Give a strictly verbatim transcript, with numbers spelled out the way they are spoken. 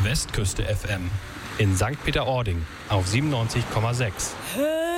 Westküste F M. In Sankt Peter-Ording auf siebenundneunzig Komma sechs.